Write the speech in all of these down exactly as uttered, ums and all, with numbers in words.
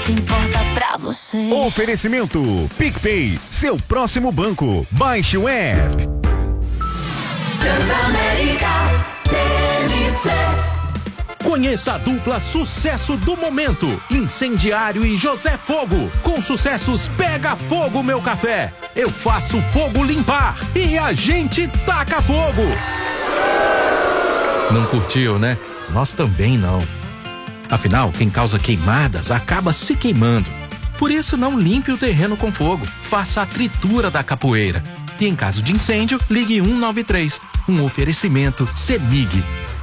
que importa pra você. Oferecimento PicPay, seu próximo banco. Baixe o app. Transamérica T M C. Conheça a dupla sucesso do momento, Incendiário e José Fogo. Com sucessos Pega Fogo Meu Café, Eu Faço Fogo Limpar e A Gente Taca Fogo. Não curtiu, né? Nós também não. Afinal, quem causa queimadas acaba se queimando. Por isso, não limpe o terreno com fogo. Faça a tritura da capoeira. E em caso de incêndio, ligue um nove três. Um oferecimento CEMIG.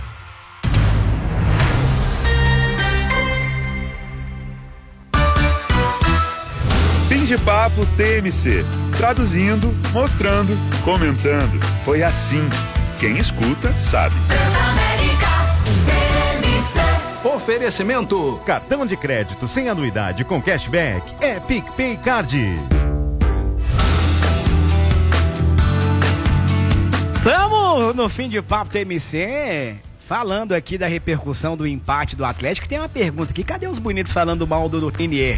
Fim de papo T M C. Traduzindo, mostrando, comentando. Foi assim. Quem escuta, sabe. Transamérica T M C. Oferecimento. Cartão de crédito sem anuidade com cashback é PicPay Card. Tamo no fim de papo T M C, falando aqui da repercussão do empate do Atlético. Tem uma pergunta aqui, cadê os bonitos falando mal do Renier?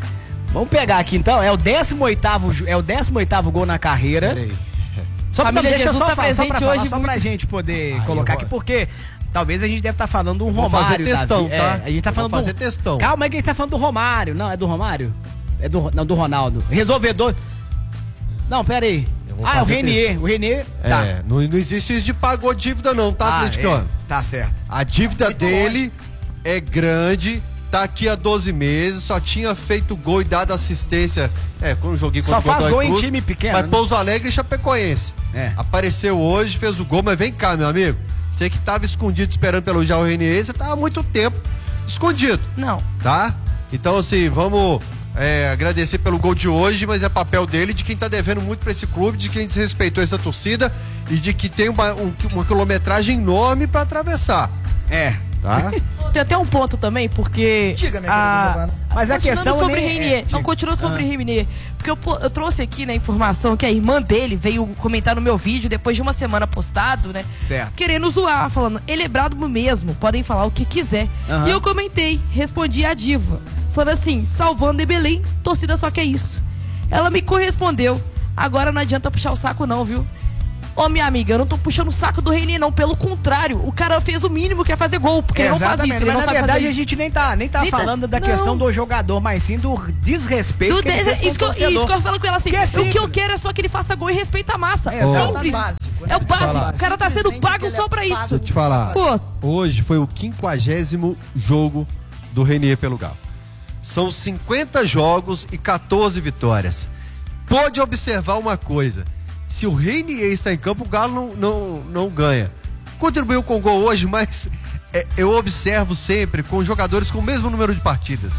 Vamos pegar aqui então, é o décimo oitavo, é o décimo oitavo gol na carreira. Peraí. Só pra, Família deixa eu Jesus só, tá falar, só pra presente falar, hoje só muito. pra gente poder Ai, colocar eu aqui, vou- porque talvez a gente deve estar falando de um Vou Romário. fazer textão, Davi. tá? É, a gente tá Eu falando vou fazer do... textão. Calma aí que a gente tá falando do Romário. Não, é do Romário? É do, não, do Ronaldo. Resolvedor. Não, pera aí. vou Ah, é o fazer Renier. textão. O Renier. Tá. É, não, não existe isso de pagou dívida não, tá, Ah, atleticano? é, tá certo. A dívida dele é grande, tá aqui há doze meses, só tinha feito gol e dado assistência. É, quando eu joguei Só contra o faz Godoy gol em Cruz, time pequeno, Mas né? Pouso Alegre e Chapecoense. É. Apareceu hoje, fez o gol, mas vem cá, meu amigo. Você que tava escondido esperando pelo Jair Renier, você tava há muito tempo escondido, Não. tá? Então, assim, vamos é, agradecer pelo gol de hoje, mas é papel dele, de quem tá devendo muito pra esse clube, de quem desrespeitou essa torcida e de que tem uma, um- uma quilometragem enorme pra atravessar, É. tá? Tem até um ponto também, porque. Diga, minha querida Giovana. Mas a continuando questão sobre nem- Renier. é, não, diga. continuando sobre Ah. Renier. Porque eu, pô, eu trouxe aqui na informação que a irmã dele veio comentar no meu vídeo depois de uma semana postado, né? Certo. Querendo zoar, falando, ele é brabo mesmo, podem falar o que quiser. Aham. E eu comentei, respondi a diva, falando assim, salvando em Belém, torcida só quer isso. Ela me correspondeu, agora não adianta puxar o saco não, viu? Ô, minha amiga, eu não tô puxando o saco do Renier, não. Pelo contrário, o cara fez o mínimo que é fazer gol, porque ele não faz isso, Exatamente, ele mas não na sabe verdade fazer a isso. gente nem tá, nem tá Nem tá- falando da não. questão do jogador, mas sim do desrespeito Do que ele des- fez com o isso, que eu, torcedor. isso que eu falo com ela assim, Que é o que eu simples. quero é só que ele faça gol e respeita a massa. É, exato. Simples. Básico, né? É o básico. Falar. O cara tá sendo Simplesmente pago ele só é pra pago. Deixa isso. eu te falar. Pô, Hoje foi o quinquagésimo jogo do Renier pelo Galo. São cinquenta jogos e quatorze vitórias. Pode observar uma coisa. Se o Renier está em campo, o Galo não, não, não ganha. Contribuiu com o gol hoje, mas é, eu observo sempre com jogadores com o mesmo número de partidas.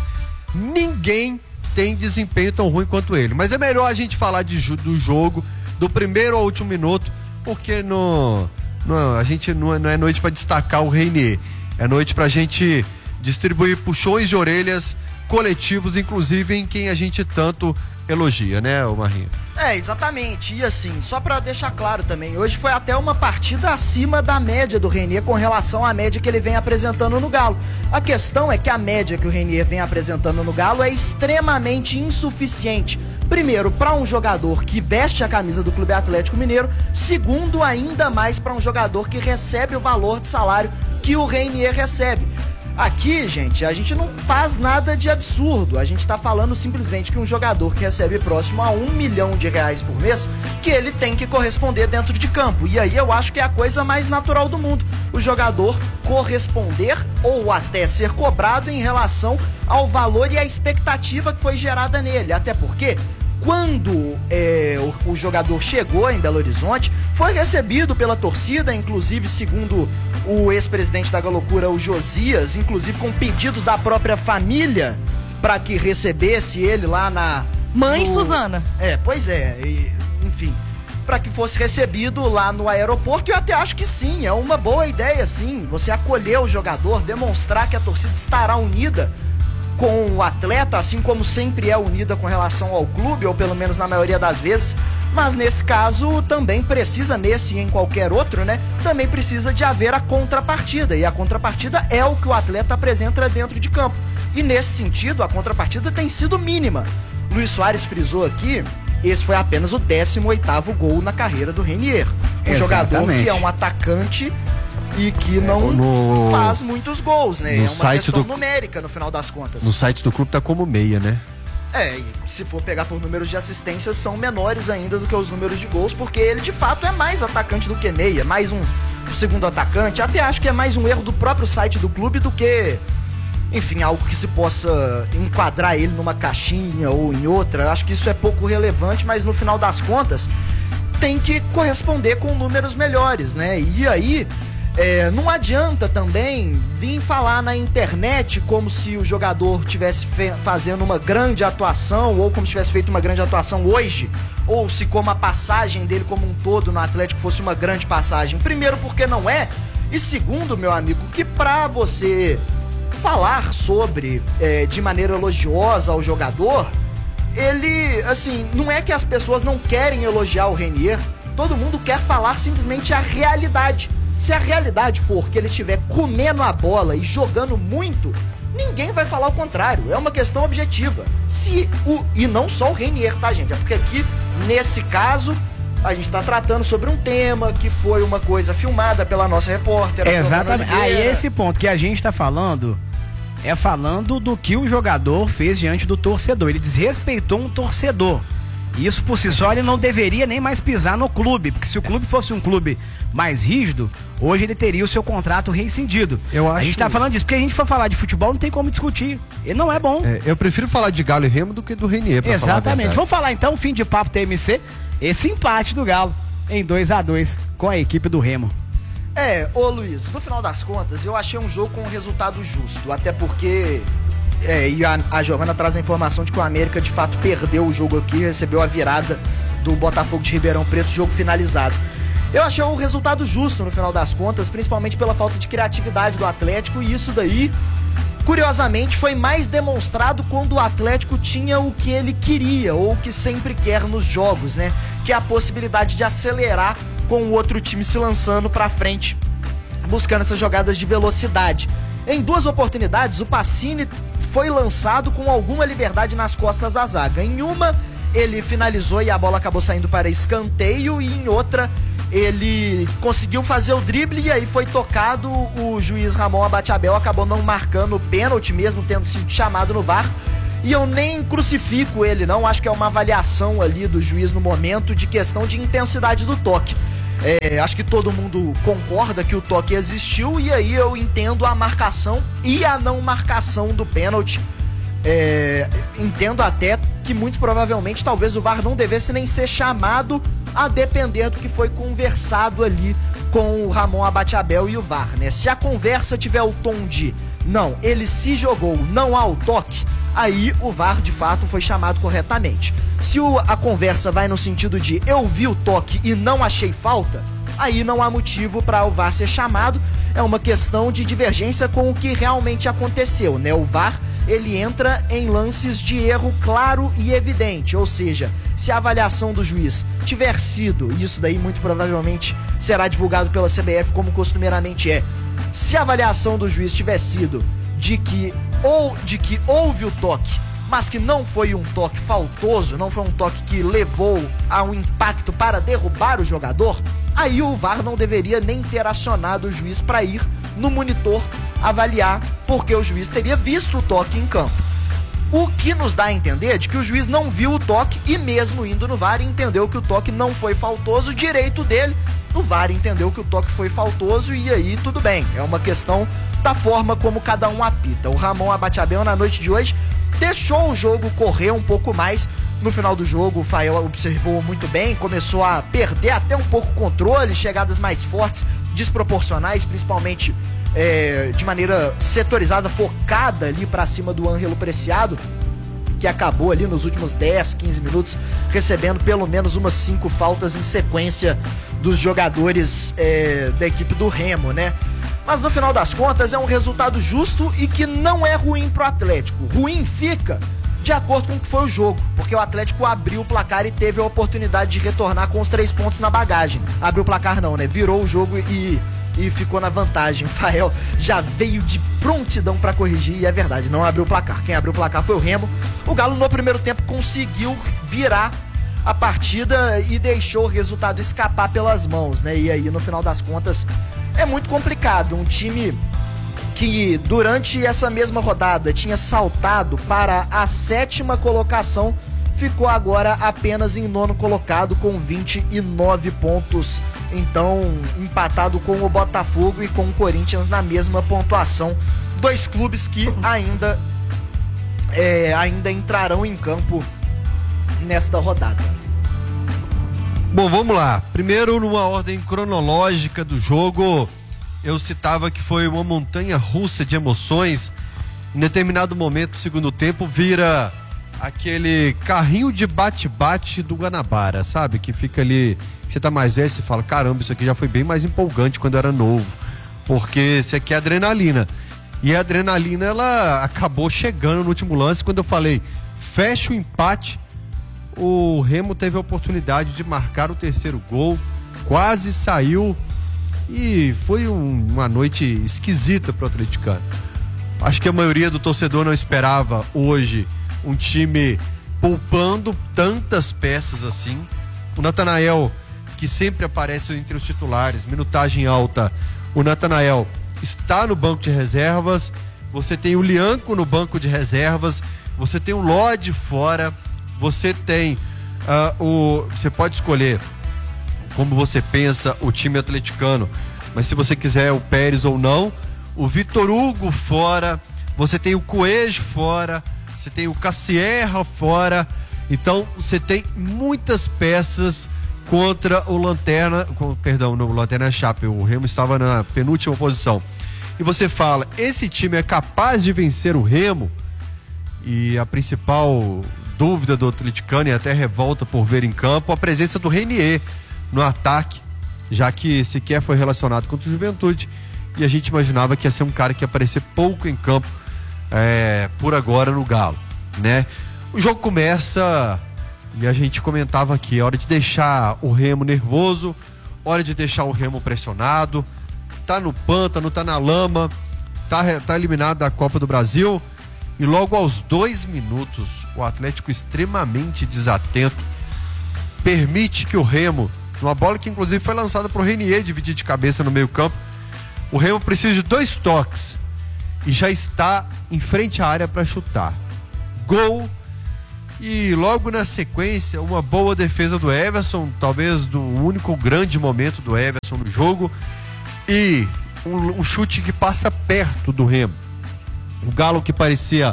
Ninguém tem desempenho tão ruim quanto ele. Mas é melhor a gente falar de, ju- do jogo, do primeiro ao último minuto, porque no, no, a gente não é, não é noite para destacar o Renier. É noite pra gente distribuir puxões de orelhas coletivos, inclusive em quem a gente tanto elogia, né, ô Marrinho? É, exatamente. E assim, só pra deixar claro também, hoje foi até uma partida acima da média do Renier com relação à média que ele vem apresentando no Galo. A questão é que a média que o Renier vem apresentando no Galo é extremamente insuficiente. Primeiro, para um jogador que veste a camisa do Clube Atlético Mineiro. Segundo, ainda mais para um jogador que recebe o valor de salário que o Renier recebe. Aqui, gente, a gente não faz nada de absurdo. A gente tá falando simplesmente que um jogador que recebe próximo a um milhão de reais por mês, que ele tem que corresponder dentro de campo. E aí eu acho que é a coisa mais natural do mundo. O jogador corresponder ou até ser cobrado em relação ao valor e à expectativa que foi gerada nele. Até porque quando é, o, o jogador chegou em Belo Horizonte, foi recebido pela torcida, inclusive segundo o ex-presidente da Galocura, o Josias, inclusive com pedidos da própria família para que recebesse ele lá na... Mãe no- Suzana. É, pois é, e, enfim, para que fosse recebido lá no aeroporto. Eu até acho que sim, é uma boa ideia, sim, você acolher o jogador, demonstrar que a torcida estará unida com o atleta, assim como sempre é unida com relação ao clube, ou pelo menos na maioria das vezes, mas nesse caso também precisa, nesse e em qualquer outro, né, também precisa de haver a contrapartida, e a contrapartida é o que o atleta apresenta dentro de campo. E nesse sentido, a contrapartida tem sido mínima. Luiz Soares frisou aqui, esse foi apenas o décimo oitavo gol na carreira do Renier. Um Exatamente. jogador que é um atacante e que não no- faz muitos gols, né? no É uma site questão do- numérica no final das contas. No site do clube tá como meia, né? É, e se for pegar por números de assistências, são menores ainda do que os números de gols, porque ele de fato é mais atacante do que meia, mais um, um segundo atacante. Até acho que é mais um erro do próprio site do clube do que, enfim, algo que se possa enquadrar ele numa caixinha ou em outra. Acho que isso é pouco relevante, mas no final das contas tem que corresponder com números melhores, né? E aí, é, não adianta também vir falar na internet como se o jogador tivesse fe- fazendo uma grande atuação ou como se tivesse feito uma grande atuação hoje, ou se como a passagem dele como um todo no Atlético fosse uma grande passagem. Primeiro, porque não é, e segundo, meu amigo, que pra você falar sobre é, de maneira elogiosa ao jogador, ele, assim, não é que as pessoas não querem elogiar o Renier, todo mundo quer falar simplesmente a realidade. Se a realidade for que ele estiver comendo a bola e jogando muito, ninguém vai falar o contrário. É uma questão objetiva. Se o e não só o Renier, tá, gente? É porque aqui, nesse caso, a gente tá tratando sobre um tema que foi uma coisa filmada pela nossa repórter. a Exatamente. Giovana Aí Oliveira. esse ponto que a gente tá falando é falando do que o jogador fez diante do torcedor. Ele desrespeitou um torcedor. E isso por si só ele não deveria nem mais pisar no clube, porque se o clube fosse um clube mais rígido, hoje ele teria o seu contrato rescindido. Eu A acho- gente tá falando disso, porque a gente for falar de futebol não tem como discutir. Ele não é bom. É, eu prefiro falar de Galo e Remo do que do Renier, pra falar a Exatamente. verdade. Vamos falar então, fim de papo T M C, esse empate do Galo em dois a dois com a equipe do Remo. É, ô Luiz, no final das contas, eu achei um jogo com um resultado justo, até porque, é, e a, a Giovana traz a informação de que o América de fato perdeu o jogo aqui, recebeu a virada do Botafogo de Ribeirão Preto, jogo finalizado. Eu achei o resultado justo no final das contas, principalmente pela falta de criatividade do Atlético, e isso daí, curiosamente, foi mais demonstrado quando o Atlético tinha o que ele queria, ou o que sempre quer nos jogos, né? Que é a possibilidade de acelerar com o outro time se lançando pra frente, buscando essas jogadas de velocidade. Em duas oportunidades, o Pacini foi lançado com alguma liberdade nas costas da zaga. Em uma, ele finalizou e a bola acabou saindo para escanteio, e em outra, ele conseguiu fazer o drible e aí foi tocado. O juiz Ramon Abateabel acabou não marcando o pênalti, mesmo tendo sido chamado no V A R. E eu nem crucifico ele, não. Acho que é uma avaliação ali do juiz no momento de questão de intensidade do toque. É, acho que todo mundo concorda que o toque existiu, e aí eu entendo a marcação e a não marcação do pênalti. É, entendo até que muito provavelmente talvez o V A R não devesse nem ser chamado, a depender do que foi conversado ali com o Ramon Abateabel e o V A R, né? Se a conversa tiver o tom de não, ele se jogou, não há o toque, aí o V A R de fato foi chamado corretamente. Se o, a conversa vai no sentido de eu vi o toque e não achei falta, aí não há motivo para o V A R ser chamado. É uma questão de divergência com o que realmente aconteceu, né? O V A R, ele entra em lances de erro claro e evidente, ou seja, se a avaliação do juiz tiver sido, e isso daí muito provavelmente será divulgado pela C B F como costumeiramente é, se a avaliação do juiz tiver sido de que, ou, de que houve o toque, mas que não foi um toque faltoso, não foi um toque que levou a um impacto para derrubar o jogador, aí o V A R não deveria nem ter acionado o juiz para ir no monitor avaliar, porque o juiz teria visto o toque em campo. O que nos dá a entender de que o juiz não viu o toque e mesmo indo no V A R entendeu que o toque não foi faltoso, direito dele. O V A R entendeu que o toque foi faltoso e aí tudo bem, é uma questão da forma como cada um apita. O Ramon Abateabel na noite de hoje deixou o jogo correr um pouco mais. No final do jogo o Fael observou muito bem, começou a perder até um pouco o controle, chegadas mais fortes, desproporcionais, principalmente é, de maneira setorizada, focada ali pra cima do Ângelo Preciado, que acabou ali nos últimos dez, quinze minutos recebendo pelo menos umas cinco faltas em sequência dos jogadores é, da equipe do Remo, né? Mas no final das contas é um resultado justo e que não é ruim pro Atlético. Ruim fica de acordo com o que foi o jogo, porque o Atlético abriu o placar e teve a oportunidade de retornar com os três pontos na bagagem. Abriu o placar não, né? Virou o jogo e e ficou na vantagem. Fael já veio de prontidão para corrigir e é verdade, não abriu o placar. Quem abriu o placar foi o Remo. O Galo no primeiro tempo conseguiu virar a partida e deixou o resultado escapar pelas mãos, né? E aí no final das contas é muito complicado. Um time que durante essa mesma rodada tinha saltado para a sétima colocação ficou agora apenas em nono colocado com vinte e nove pontos. Então, empatado com o Botafogo e com o Corinthians na mesma pontuação. Dois clubes que ainda, é, ainda entrarão em campo nesta rodada. Bom, vamos lá. Primeiro, numa ordem cronológica do jogo, eu citava que foi uma montanha russa de emoções. Em determinado momento do segundo tempo, vira aquele carrinho de bate-bate do Guanabara, sabe? Que fica ali, você tá mais velho, você fala, caramba, isso aqui já foi bem mais empolgante quando eu era novo. Porque isso aqui é adrenalina. E a adrenalina, ela acabou chegando no último lance, quando eu falei, fecha o empate. O Remo teve a oportunidade de marcar o terceiro gol, quase saiu e foi um, uma noite esquisita para o atleticano. Acho que a maioria do torcedor não esperava hoje um time poupando tantas peças assim. O Natanael, que sempre aparece entre os titulares, minutagem alta, o Natanael está no banco de reservas, você tem o Lianco no banco de reservas, você tem o Lodge fora. Você tem uh, o. Você pode escolher como você pensa o time atleticano, mas se você quiser o Pérez ou não, o Vitor Hugo fora, você tem o Coelho fora, você tem o Cassierra fora, então você tem muitas peças contra o Lanterna, com, perdão, no Lanterna Chape, o Remo estava na penúltima posição. E você fala, esse time é capaz de vencer o Remo? E a principal dúvida do atleticano e até revolta por ver em campo a presença do Renier no ataque, já que sequer foi relacionado contra o Juventude e a gente imaginava que ia ser um cara que ia aparecer pouco em campo é, por agora no Galo, né? O jogo começa e a gente comentava aqui, é hora de deixar o Remo nervoso, hora de deixar o Remo pressionado, tá no pântano, tá na lama, tá, tá eliminado da Copa do Brasil. E logo aos dois minutos, o Atlético extremamente desatento permite que o Remo, numa bola que inclusive foi lançada para o Renier dividir de cabeça no meio campo, o Remo precisa de dois toques e já está em frente à área para chutar. Gol e logo na sequência uma boa defesa do Everson, talvez do único grande momento do Everson no jogo, e um, um chute que passa perto do Remo. O Galo que parecia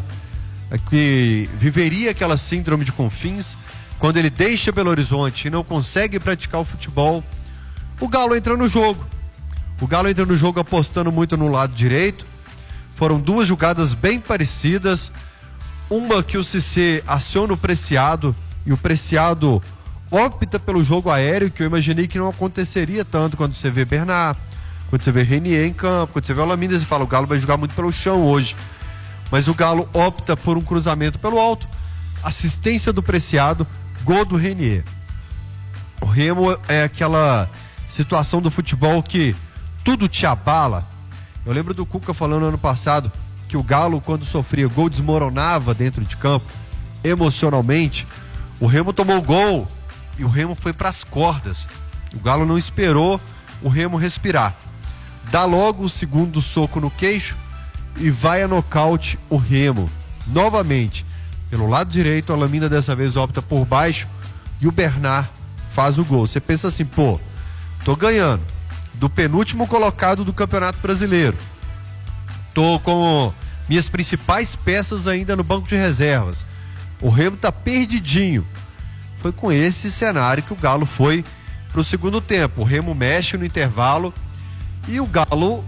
que viveria aquela síndrome de Confins, quando ele deixa Belo Horizonte e não consegue praticar o futebol, o Galo entra no jogo. O Galo entra no jogo apostando muito no lado direito. Foram duas jogadas bem parecidas. Uma que o Cissé aciona o Preciado e o Preciado opta pelo jogo aéreo, que eu imaginei que não aconteceria tanto quando você vê Bernard, quando você vê Renier em campo, quando você vê o Olaminda, você fala, o Galo vai jogar muito pelo chão hoje. Mas o Galo opta por um cruzamento pelo alto, assistência do Preciado, gol do Renier. O Remo é aquela situação do futebol que tudo te abala. Eu lembro do Cuca falando ano passado que o Galo, quando sofria gol, desmoronava dentro de campo, emocionalmente. O Remo tomou gol e o Remo foi para as cordas. O Galo não esperou o Remo respirar. Dá logo o segundo soco no queixo e vai a nocaute o Remo. Novamente, pelo lado direito, a Lamina dessa vez opta por baixo e o Bernard faz o gol. Você pensa assim, pô, tô ganhando do penúltimo colocado do Campeonato Brasileiro. Tô com minhas principais peças ainda no banco de reservas. O Remo tá perdidinho. Foi com esse cenário que o Galo foi pro segundo tempo. O Remo mexe no intervalo e o Galo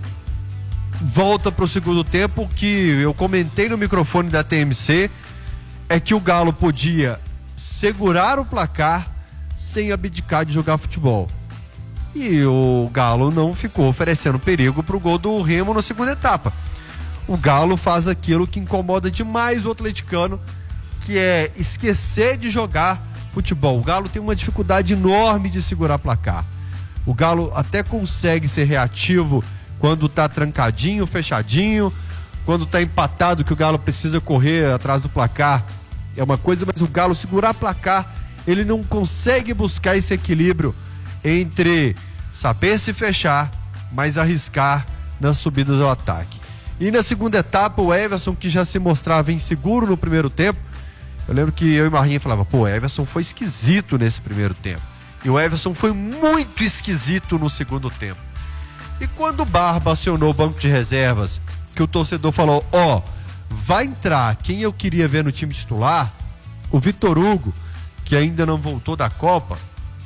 volta pro segundo tempo, que eu comentei no microfone da T M C, é que o Galo podia segurar o placar sem abdicar de jogar futebol. E o Galo não ficou oferecendo perigo pro gol do Remo na segunda etapa. O Galo faz aquilo que incomoda demais o atleticano, que é esquecer de jogar futebol. O Galo tem uma dificuldade enorme de segurar placar. O Galo até consegue ser reativo quando tá trancadinho, fechadinho, quando tá empatado, que o Galo precisa correr atrás do placar. É uma coisa, mas o Galo segurar placar, ele não consegue buscar esse equilíbrio entre saber se fechar, mas arriscar nas subidas ao ataque. E na segunda etapa, o Everson, que já se mostrava inseguro no primeiro tempo, eu lembro que eu e Marrinha falava, pô, o Everson foi esquisito nesse primeiro tempo. E o Everson foi muito esquisito no segundo tempo. E quando o Barba acionou o banco de reservas, que o torcedor falou, ó, oh, vai entrar quem eu queria ver no time titular, o Vitor Hugo, que ainda não voltou da Copa,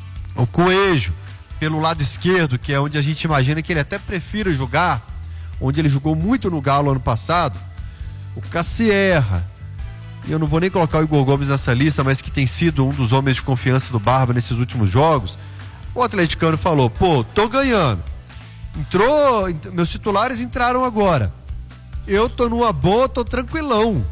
o Coelho, pelo lado esquerdo, que é onde a gente imagina que ele até prefira jogar, onde ele jogou muito no Galo ano passado, o Cassierra, e eu não vou nem colocar o Igor Gomes nessa lista, mas que tem sido um dos homens de confiança do Barba nesses últimos jogos, o atleticano falou, pô, tô ganhando, entrou, meus titulares entraram agora, eu tô numa boa, tô tranquilão.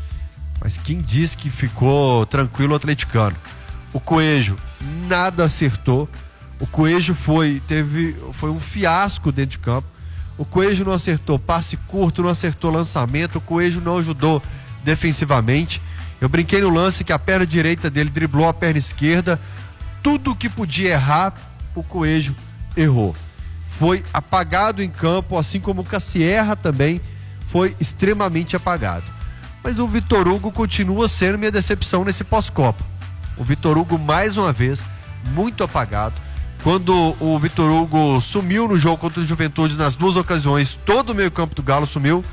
Mas quem disse que ficou tranquilo o atleticano? O Coelho nada acertou. O Coelho foi, teve, foi um fiasco dentro de campo. O Coelho não acertou passe curto, não acertou lançamento. O Coelho não ajudou defensivamente. Eu brinquei no lance que a perna direita dele driblou a perna esquerda. Tudo que podia errar, o Coelho errou. Foi apagado em campo, assim como o Cassierra também foi extremamente apagado. Mas o Vitor Hugo continua sendo minha decepção nesse pós-Copa. O Vitor Hugo, mais uma vez, muito apagado. Quando o Vitor Hugo sumiu no jogo contra o Juventude nas duas ocasiões, todo o meio campo do Galo sumiu.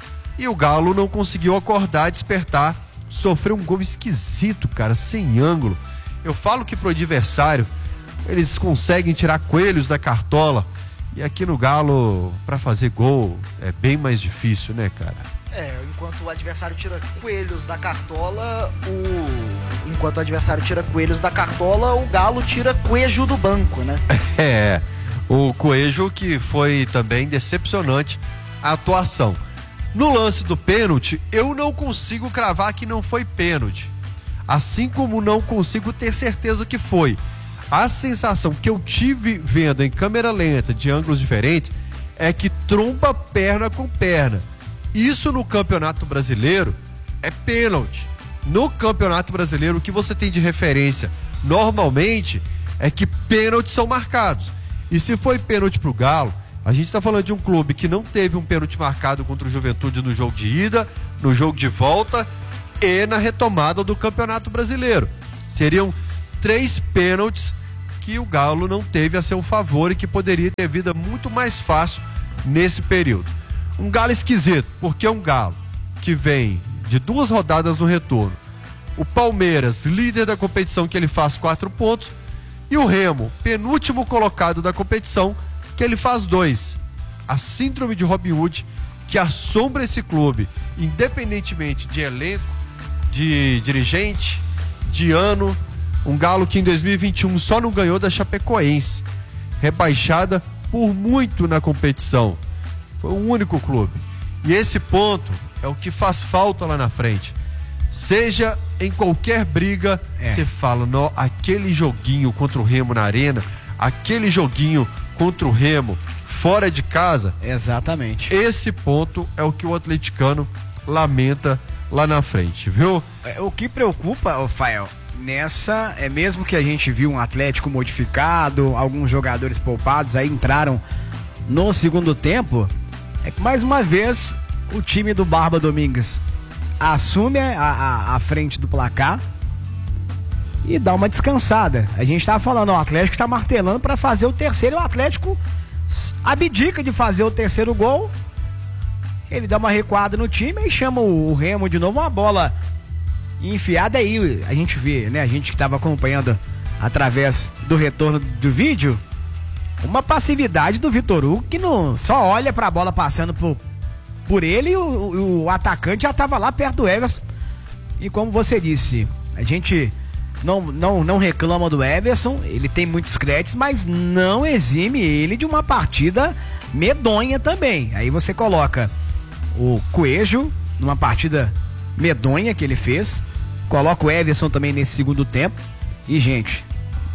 E o Galo não conseguiu acordar, despertar. Sofreu um gol esquisito, cara, sem ângulo. Eu falo que pro adversário, eles conseguem tirar coelhos da cartola. E aqui no Galo, pra fazer gol, é bem mais difícil, né, cara? É, enquanto o adversário tira coelhos da cartola, o... enquanto o adversário tira coelhos da cartola, o Galo tira coelho do banco, né? É, o Coelho que foi também decepcionante a atuação. No lance do pênalti, eu não consigo cravar que não foi pênalti. Assim como não consigo ter certeza que foi. A sensação que eu tive vendo em câmera lenta, de ângulos diferentes, é que tromba perna com perna. Isso no Campeonato Brasileiro é pênalti. No Campeonato Brasileiro, o que você tem de referência normalmente é que pênaltis são marcados. E se foi pênalti pro Galo, a gente está falando de um clube que não teve um pênalti marcado contra o Juventude no jogo de ida, no jogo de volta e na retomada do Campeonato Brasileiro. Seriam três pênaltis que o Galo não teve a seu favor e que poderia ter vida muito mais fácil nesse período. Um Galo esquisito, porque é um Galo que vem de duas rodadas no retorno. O Palmeiras, líder da competição, que ele faz quatro pontos, e o Remo, penúltimo colocado da competição, que ele faz dois. A síndrome de Robin Hood, que assombra esse clube, independentemente de elenco, de dirigente, de ano. Um Galo que em dois mil e vinte e um só não ganhou da Chapecoense, rebaixada por muito na competição. Foi o único clube. E esse ponto é o que faz falta lá na frente. Seja em qualquer briga, você é. fala, no, aquele joguinho contra o Remo na arena, aquele joguinho contra o Remo fora de casa. Exatamente. Esse ponto é o que o atleticano lamenta lá na frente, viu? É, o que preocupa, Rafael, nessa é mesmo que a gente viu um Atlético modificado, alguns jogadores poupados aí entraram no segundo tempo. É que mais uma vez o time do Barba Domingues assume a, a, a frente do placar e dá uma descansada. A gente tá falando, ó, o Atlético tá martelando para fazer o terceiro e o Atlético abdica de fazer o terceiro gol. Ele dá uma recuada no time e chama o, o Remo de novo, uma bola enfiada aí. A gente vê, né? A gente que tava acompanhando através do retorno do vídeo, uma passividade do Vitor Hugo que não, só olha pra bola passando por, por ele e o, o atacante já tava lá perto do Everson. E como você disse, a gente não, não, não reclama do Everson, ele tem muitos créditos, mas não exime ele de uma partida medonha também. Aí você coloca o Coelho numa partida medonha que ele fez, coloca o Everson também nesse segundo tempo e, gente,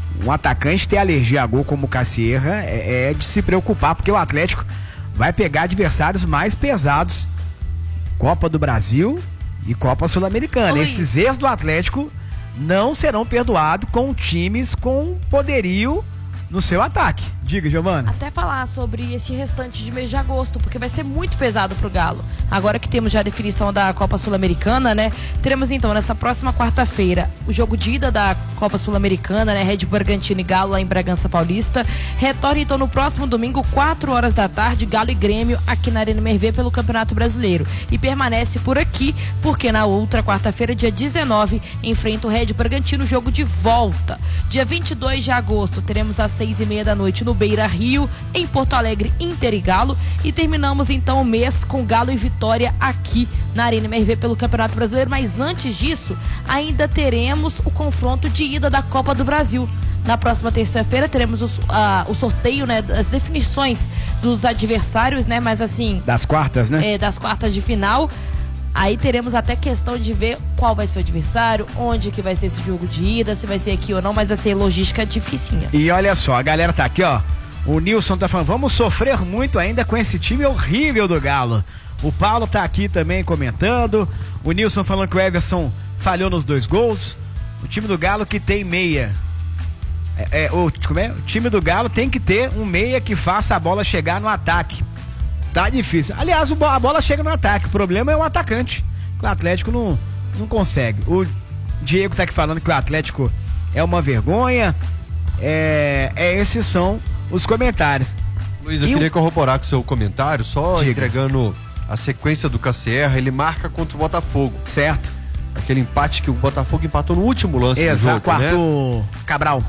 um atacante ter alergia a gol como o Cassierra é, é de se preocupar, porque o Atlético vai pegar adversários mais pesados, Copa do Brasil e Copa Sul-Americana. Oi. Esses ex do Atlético não serão perdoados com times com poderio no seu ataque. Diga, Giovana. Até falar sobre esse restante de mês de agosto, porque vai ser muito pesado pro Galo. Agora que temos já a definição da Copa Sul-Americana, né? Teremos então nessa próxima quarta-feira o jogo de ida da Copa Sul-Americana, né? Red Bull Bragantino e Galo lá em Bragança Paulista. Retorna então no próximo domingo, quatro horas da tarde, Galo e Grêmio aqui na Arena M R V pelo Campeonato Brasileiro. E permanece por aqui, porque na outra quarta-feira, dia dezenove, enfrenta o Red Bull Bragantino, jogo de volta. Dia vinte e dois de agosto, teremos às seis e meia da noite no Beira Rio, em Porto Alegre, Inter e Galo. E terminamos então o mês com Galo e Vitória aqui na Arena M R V pelo Campeonato Brasileiro. Mas antes disso, ainda teremos o confronto de ida da Copa do Brasil. Na próxima terça-feira teremos os, uh, o sorteio, né, das definições dos adversários, né, mas assim... Das quartas, né? É, das quartas de final. Aí teremos até questão de ver qual vai ser o adversário, onde que vai ser esse jogo de ida, se vai ser aqui ou não, mas assim, logística dificinha. E olha só, a galera tá aqui, ó. O Nilson tá falando, vamos sofrer muito ainda com esse time horrível do Galo. O Paulo tá aqui também comentando. O Nilson falando que o Everson falhou nos dois gols. O time do Galo que tem meia. É, é, o, como é? O time do Galo tem que ter um meia que faça a bola chegar no ataque. Tá difícil. Aliás, o, a bola chega no ataque. O problema é o atacante. O Atlético não, não consegue. O Diego tá aqui falando que o Atlético é uma vergonha. É, é esses são os comentários. Luiz, eu E queria o- corroborar com o seu comentário, só Diga. entregando a sequência do Cassierra. Ele marca contra o Botafogo. Certo. Aquele empate que o Botafogo empatou no último lance Exato. do jogo, né? Quarto Cabral.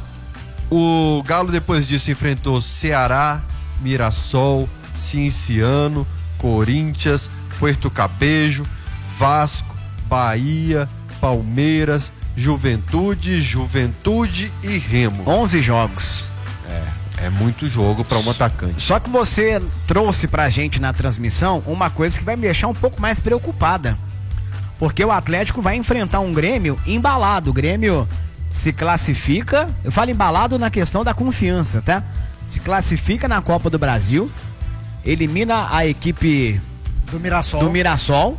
O Galo depois disso enfrentou Ceará, Mirassol, Cienciano, Corinthians, Puerto Capejo, Vasco, Bahia, Palmeiras, Juventude, Juventude e Remo. onze jogos. É muito jogo para um atacante. Só que você trouxe pra gente na transmissão uma coisa que vai me deixar um pouco mais preocupada. Porque o Atlético vai enfrentar um Grêmio embalado. O Grêmio se classifica, eu falo embalado na questão da confiança, tá? Se classifica na Copa do Brasil, elimina a equipe Do Mirassol. do Mirassol,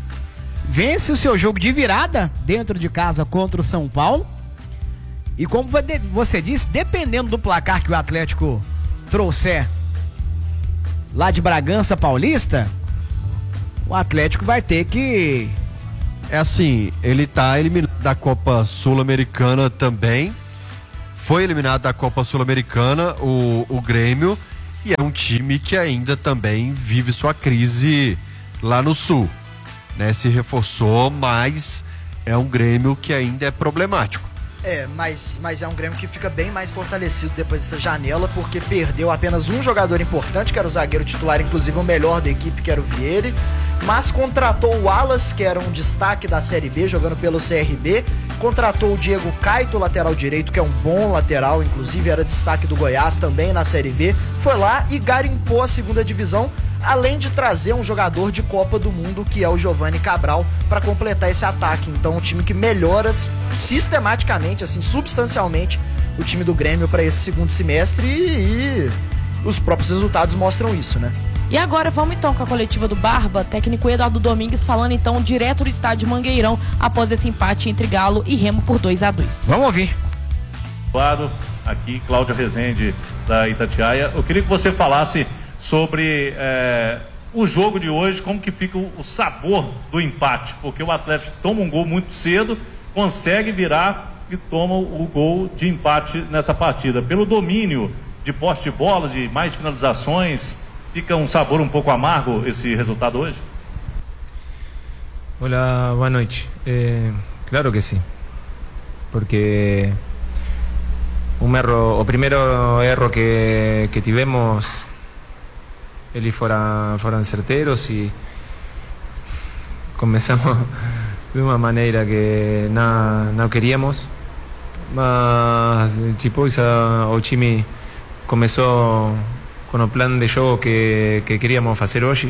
vence o seu jogo de virada dentro de casa contra o São Paulo. E como você disse, dependendo do placar que o Atlético trouxer lá de Bragança Paulista, o Atlético vai ter que... É assim, ele tá eliminado da Copa Sul-Americana também. Foi eliminado da Copa Sul-Americana o, o Grêmio. E é um time que ainda também vive sua crise lá no Sul, né? Se reforçou, mas é um Grêmio que ainda é problemático. É, mas, mas é um Grêmio que fica bem mais fortalecido depois dessa janela, porque perdeu apenas um jogador importante, que era o zagueiro titular, inclusive o melhor da equipe, que era o Vieri, mas contratou o Wallace, que era um destaque da Série B, jogando pelo C R B, contratou o Diego Caito, lateral direito, que é um bom lateral, inclusive era destaque do Goiás também na Série B, foi lá e garimpou a segunda divisão, além de trazer um jogador de Copa do Mundo, que é o Giovani Cabral, para completar esse ataque. Então, um time que melhora sistematicamente, assim, substancialmente, o time do Grêmio para esse segundo semestre e, e os próprios resultados mostram isso, né? E agora vamos então com a coletiva do Barba, técnico Eduardo Domingues, falando então direto do estádio Mangueirão, após esse empate entre Galo e Remo por dois a dois. Vamos ouvir. Claro, aqui Cláudio Rezende da Itatiaia. Eu queria que você falasse sobre é, o jogo de hoje, como que fica o, o sabor do empate, porque o Atlético toma um gol muito cedo, consegue virar e toma o gol de empate nessa partida. Pelo domínio de posse de bola, de mais finalizações, fica um sabor um pouco amargo esse resultado hoje? Hola, boa noite. Eh, claro que sí, porque un erro, o primeiro erro que, que tivemos, eles foram, foram certeiros e começamos de uma maneira que não, não queríamos, mas depois a, o time começou com o plano de jogo que, que queríamos fazer hoje.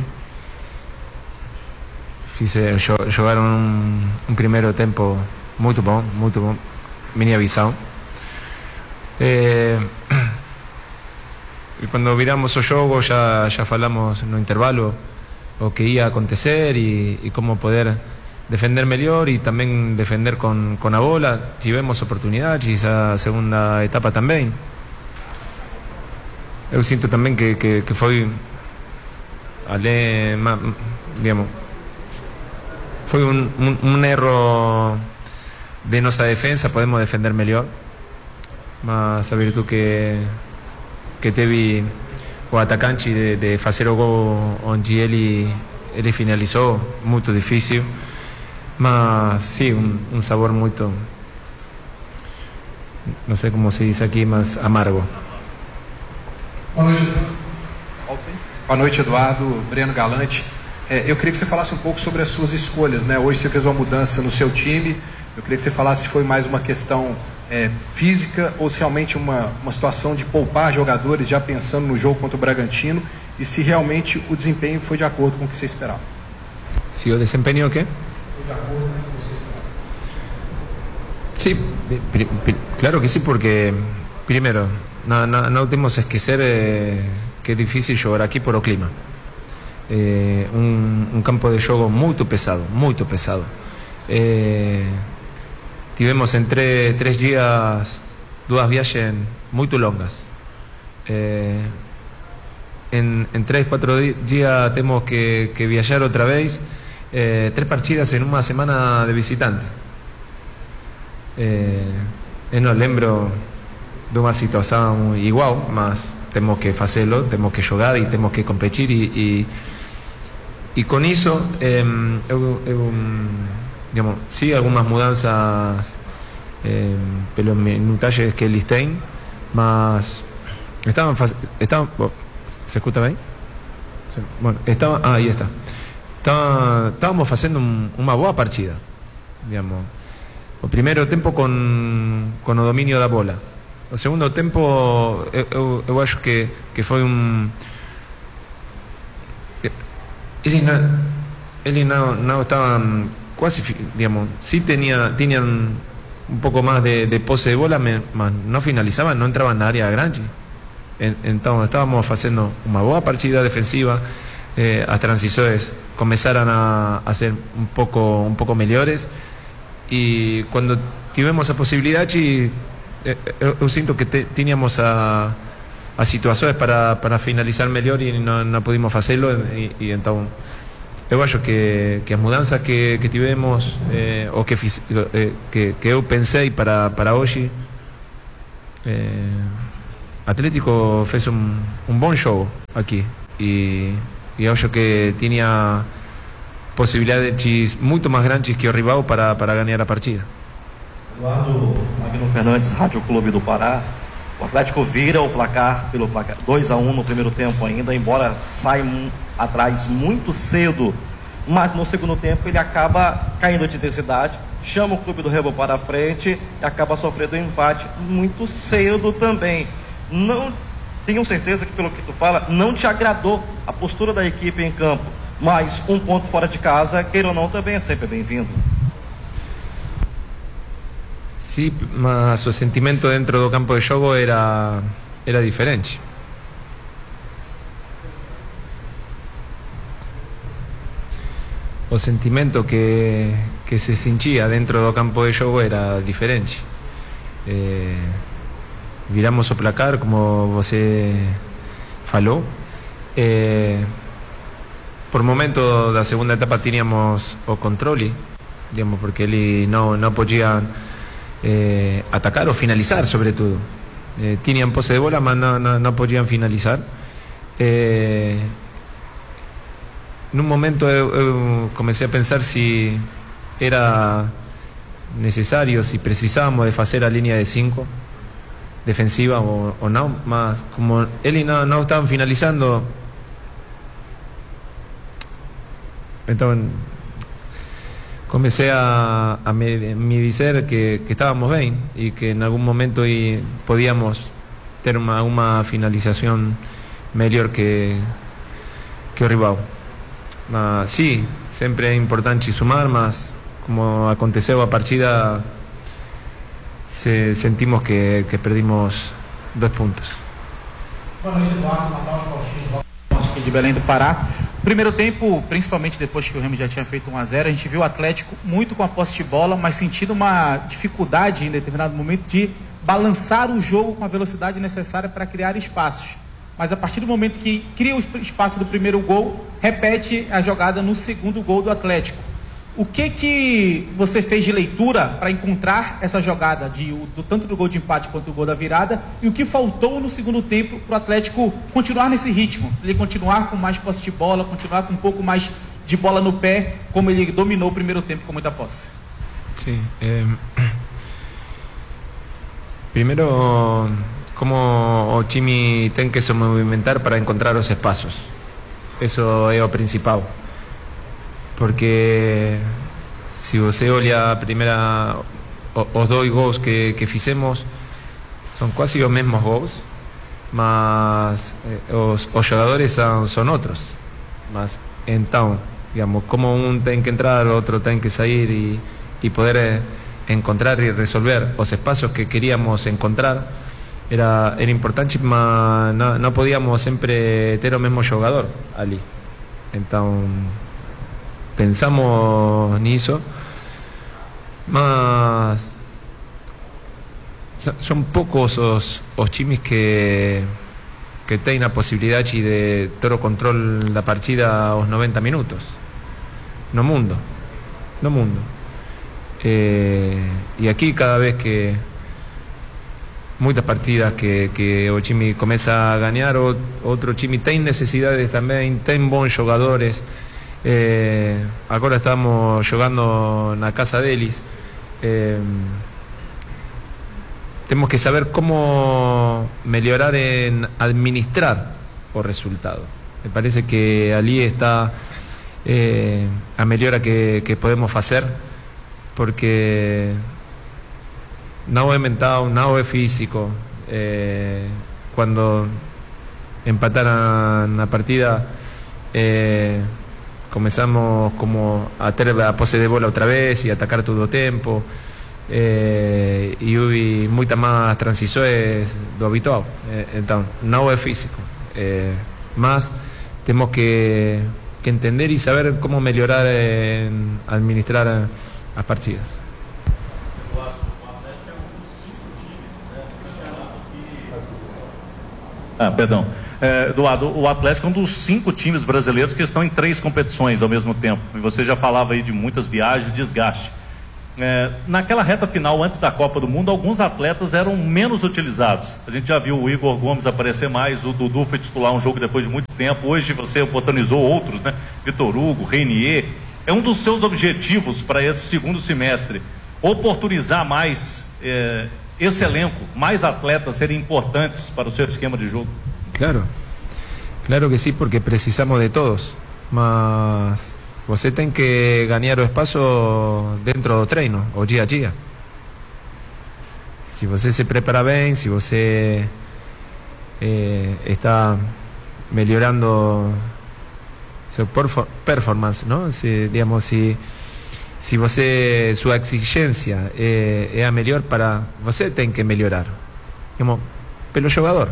Fize, jogaram um, um primeiro tempo muito bom, muito bom, minha visão. É, e quando viramos o jogo já, já falamos no intervalo o que ia acontecer e, e como poder defender melhor e também defender com, com a bola. Tivemos oportunidades, a segunda etapa também. Eu sinto também que, que, que foi além, digamos, foi um, um, um erro de nossa defesa. Podemos defender melhor, mas a virtude que que teve o atacante de, de fazer o gol onde ele ele finalizou, muito difícil, mas sim, um, um sabor muito, não sei como se diz aqui, mas amargo. Boa noite, Boa noite, Eduardo. Breno Galante. É, eu queria que você falasse um pouco sobre as suas escolhas, né? Hoje você fez uma mudança no seu time. Eu queria que você falasse se foi mais uma questão é, física ou se realmente uma, uma situação de poupar jogadores já pensando no jogo contra o Bragantino e se realmente o desempenho foi de acordo com o que você esperava. Se o desempenho o quê? Foi de acordo com o que você esperava. Sí, claro que sí, porque primero no, no, no tenemos que esquecer eh, que es difícil jugar aquí por el clima. Eh, un, un campo de juego muy pesado, muy pesado. Eh, tivemos en tres, tres días dos viajes muy longas. Eh, en, en tres, cuatro días tenemos que, que viajar otra vez, eh, tres partidas en una semana de visitante. Eh, eu não lembro de uma situação igual, mas temos que fazê-lo, temos que jogar e temos que competir e, e, e com isso eh, eu, eu digamos, sim, algumas mudanças eh, pelos minutajes que eles têm, mas estavam estavam oh, se escuta bem? Bueno, estava, ah, aí está. Estava, estávamos fazendo um, uma boa partida, digamos. O primeiro tempo com, com o domínio da bola. O segundo tempo eu, eu, eu acho que, que foi um... Eles não, eles não, não estavam quase, digamos, sim tinham, tinham um pouco mais de, de posse de bola, mas não finalizavam, não entravam na área grande. Então estávamos fazendo uma boa partida defensiva, eh, as transições começaram a, a ser um pouco, um pouco melhores. E quando tivemos a possibilidade, eu, eu sinto que te, tínhamos a, as situações para, para finalizar melhor e não, não pudimos fazê-lo. E, e então eu acho que, que as mudanças que, que tivemos, eh, ou que, fiz, eh, que, que eu pensei para, para hoje, eh, Atlético fez um, um bom jogo aqui. E, e eu acho que tinha possibilidades muito mais grandes que o rival para, para ganhar a partida. Eduardo, Magno Fernandes, Rádio Clube do Pará. O Atlético vira o placar pelo placar dois a um no primeiro tempo ainda, embora saia um, atrás muito cedo, mas no segundo tempo ele acaba caindo de intensidade, chama o Clube do Remo para a frente e acaba sofrendo um empate muito cedo também. Não tenho certeza que, pelo que tu fala, não te agradou a postura da equipe em campo. Mas um ponto fora de casa, queira ou não, também é sempre bem-vindo. Sim, mas o sentimento dentro do campo de jogo era, era diferente. O sentimento que, que se sentia dentro do campo de jogo era diferente. Eh, viramos o placar, como você falou. Eh, Por momento da segunda etapa tínhamos o controle, digamos, porque ele não, não podia eh, atacar ou finalizar, sobretudo. Eh, tinham posse de bola, mas não, não, não podiam finalizar. Eh, num momento eu, eu comecei a pensar se era necessário, se precisávamos de fazer a linha de cinco defensiva ou, ou não, mas como eles não, não estavam finalizando, então comecei a, a me, me dizer que, que estábamos bem e que em algum momento podíamos ter uma, uma finalização melhor que, que o rival. Mas sim, sempre é importante sumar, mas como aconteceu a partida, se, sentimos que, que perdimos dos puntos. Boa noite, Eduardo. Matheus Faustino, aqui de Belém do Pará. Primeiro tempo, principalmente depois que o Remo já tinha feito um a zero, a gente viu o Atlético muito com a posse de bola, mas sentindo uma dificuldade em determinado momento de balançar o jogo com a velocidade necessária para criar espaços. Mas a partir do momento que cria o espaço do primeiro gol, repete a jogada no segundo gol do Atlético. O que que você fez de leitura para encontrar essa jogada, de, do, tanto do gol de empate quanto do gol da virada, e o que faltou no segundo tempo para o Atlético continuar nesse ritmo, ele continuar com mais posse de bola, continuar com um pouco mais de bola no pé, como ele dominou o primeiro tempo com muita posse? Sí. Eh, primero, como o time tem que se movimentar para encontrar os espaços. Eso é o principal. Porque se você olha a primeira, os dois gols que, que fizemos são quase os mesmos gols, mas eh, os, os jogadores são, são outros. Mas então, digamos, como um tem que entrar, o outro tem que sair e, e poder eh, encontrar e resolver os espaços que queríamos encontrar, era, era importante, mas não, não podíamos sempre ter o mesmo jogador ali. Então pensamos nisso, mas são poucos os, os times que, que têm a possibilidade de ter o controle da partida aos noventa minutos no mundo, no mundo. Eh, e aqui cada vez que muitas partidas que, que o time começa a ganhar, o, outro time tem necessidades também, tem bons jogadores. Eh, agora estamos jogando na casa deles. Eh, temos que saber como melhorar en administrar o resultado. Me parece que ali está eh, a melhora que, que podemos fazer, porque não é mental, não é físico. Eh, quando empataram na partida, eh, comenzamos como a ter a posse de bola outra vez e atacar todo o tempo, eh, e houve muitas mais transições do habitual. Eh, então não é físico, eh, mas temos que, que entender e saber como melhorar en administrar as partidas. Ah, perdão. É, Eduardo, o Atlético é um dos cinco times brasileiros que estão em três competições ao mesmo tempo. E você já falava aí de muitas viagens, desgaste. É, naquela reta final, antes da Copa do Mundo, alguns atletas eram menos utilizados. A gente já viu o Igor Gomes aparecer mais, o Dudu foi titular um jogo depois de muito tempo. Hoje você oportunizou outros, né? Vitor Hugo, Renier. É um dos seus objetivos para esse segundo semestre, oportunizar mais é, esse elenco, mais atletas serem importantes para o seu esquema de jogo? Claro, claro que sí, porque precisamos de todos, mas você tem que ganhar o espaço dentro do treino, o dia a dia. Se você se prepara bem, se você eh, está melhorando seu performance, não? Se, digamos, se, se você, sua exigência é, é a melhor para você, tem que melhorar, digamos, pelo jogador.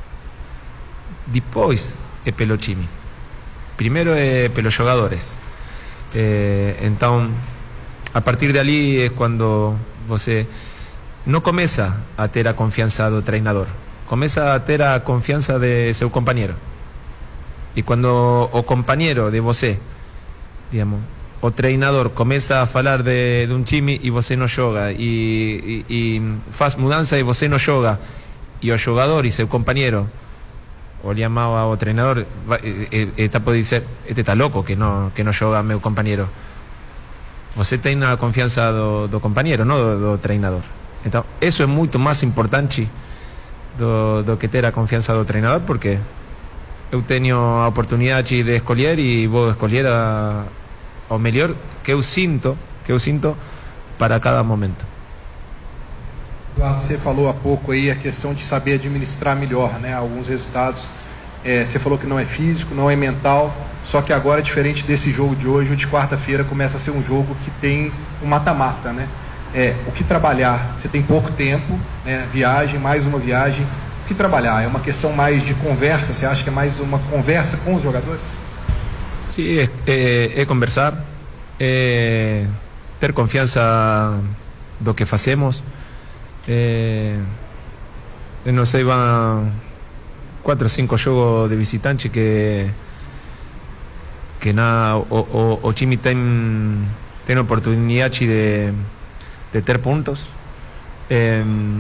Depois é pelo time. Primeiro é pelos jogadores. Eh, então, a partir de ali é quando você não começa a ter a confiança do treinador, começa a ter a confiança de seu companheiro. E quando o companheiro de você, digamos, o treinador começa a falar de, de um time e você não joga, e, e, e faz mudança e você não joga, e o jogador e seu companheiro olha mal ao treinador, está pode dizer, este está louco que não que não joga meu companheiro. Você tem a confiança do, do companheiro, não do, do treinador. Então, isso é muito mais importante do, do que ter a confiança do treinador, porque eu tenho a oportunidade de escolher e vou escolher a, o melhor que eu sinto, que eu sinto para cada momento. Eduardo, você falou há pouco aí a questão de saber administrar melhor, né, alguns resultados. É, você falou que não é físico, não é mental, só que agora, diferente desse jogo de hoje, o de quarta-feira começa a ser um jogo que tem um mata-mata, né? É, o que trabalhar? Você tem pouco tempo, né? Viagem, mais uma viagem. O que trabalhar? É uma questão mais de conversa? Você acha que é mais uma conversa com os jogadores? Sí, es, eh, es conversar, eh, ter confianza do que facemos. Eh, não sei, van quatro ou cinco jogos de visitante que que na, o, o, o time tem tem oportunidade de, de ter pontos. Eh,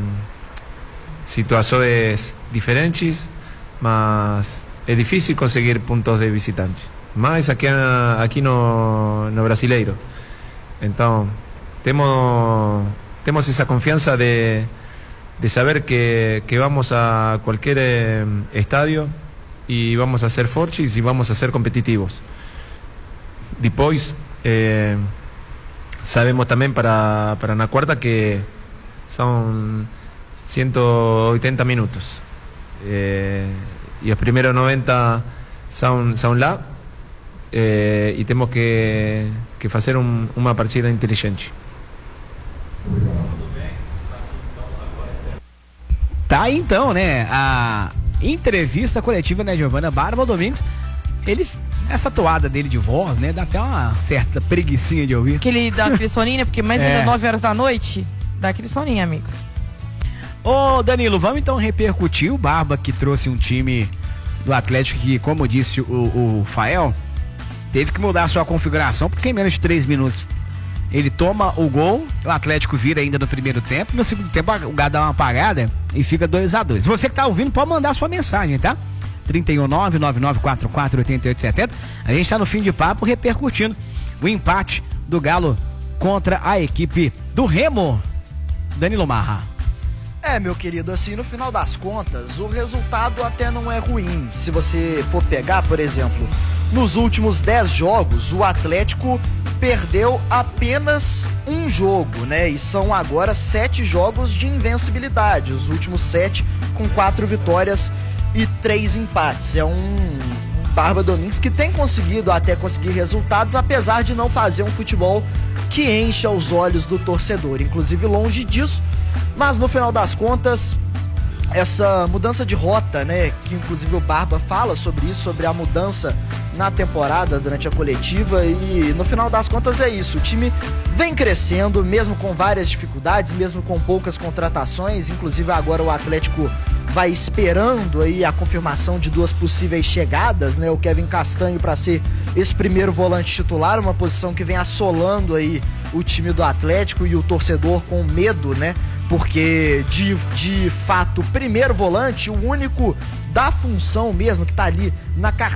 situações diferentes, mas é difícil conseguir pontos de visitante. Mas aqui, aqui no, no Brasileiro. Então, temos, temos essa confiança de, de saber que, que vamos a qualquer eh, estadio e vamos a ser fortes e vamos a ser competitivos. Depois, eh, sabemos também para, para na quarta que são ciento oitenta minutos. Eh, e os primeiros noventa são, são lá. Eh, e temos que, que fazer um, uma partida inteligente. Tá aí então, né? A entrevista coletiva, né, Giovana Barba Domingues. Ele, essa toada dele de voz, né? Dá até uma certa preguicinha de ouvir. Que ele dá aquele soninho, né? Porque mais É. ainda nove horas da noite, dá aquele soninho, amigo. Ô Danilo, vamos então repercutir o Barba, que trouxe um time do Atlético que, como disse o, o Fael, teve que mudar a sua configuração, porque em menos de três minutos ele toma o gol, o Atlético vira ainda no primeiro tempo, no segundo tempo o Gá dá uma apagada e fica dois a dois. Você que tá ouvindo pode mandar sua mensagem, tá? trinta e um, nove nove nove quatro quatro oito oito sete zero. A gente tá no fim de papo repercutindo o empate do Galo contra a equipe do Remo. Danilo Marra. É, meu querido, assim, no final das contas, o resultado até não é ruim. Se você for pegar, por exemplo, nos últimos dez jogos, o Atlético perdeu apenas um jogo, né? E são agora sete jogos de invencibilidade. Os últimos sete com quatro vitórias e três empates. É um Barba Domingues que tem conseguido até conseguir resultados, apesar de não fazer um futebol que encha os olhos do torcedor. Inclusive, longe disso. Mas no final das contas, essa mudança de rota, né, que inclusive o Barba fala sobre isso, sobre a mudança na temporada durante a coletiva, e no final das contas é isso, o time vem crescendo, mesmo com várias dificuldades, mesmo com poucas contratações, inclusive agora o Atlético vai esperando aí a confirmação de duas possíveis chegadas, né, o Kevin Castanho para ser esse primeiro volante titular, uma posição que vem assolando aí o time do Atlético e o torcedor com medo, né, porque de, de fato, primeiro volante, o único da função mesmo que tá ali na carteira